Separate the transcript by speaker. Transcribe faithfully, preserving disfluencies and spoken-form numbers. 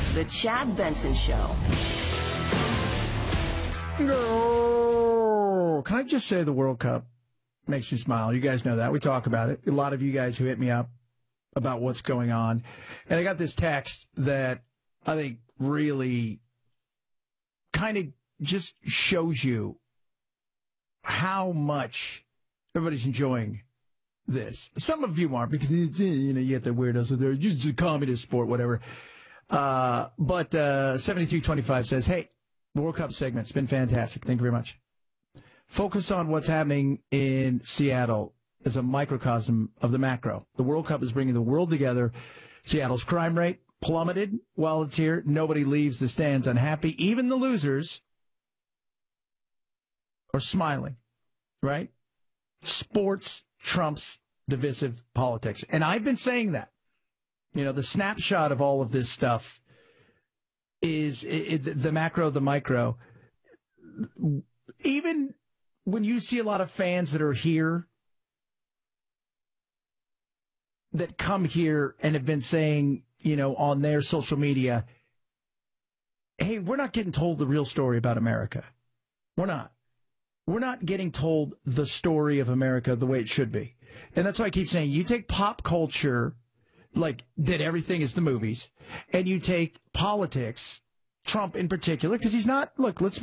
Speaker 1: The Chad Benson Show.
Speaker 2: No. Can I just say the World Cup makes me smile? You guys know that. We talk about it. A lot of you guys who hit me up about what's going on. And I got this text that I think really kind of just shows you how much everybody's enjoying this. Some of you aren't because, it's, you know, you get the weirdos with their, it's a communist sport, whatever. Uh, but uh, seventy-three twenty-five says, hey, the World Cup segment's been fantastic. Thank you very much. Focus on what's happening in Seattle as a microcosm of the macro. The World Cup is bringing the world together. Seattle's crime rate plummeted while it's here. Nobody leaves the stands unhappy. Even the losers are smiling, right? Sports trumps divisive politics. And I've been saying that. You know, the snapshot of all of this stuff is it, it, the macro, the micro. Even when you see a lot of fans that are here, that come here and have been saying, you know, on their social media, hey, we're not getting told the real story about America. We're not. We're not getting told the story of America the way it should be. And that's why I keep saying, you take pop culture, like that everything is the movies, and you take politics, Trump in particular, because he's not, look, let's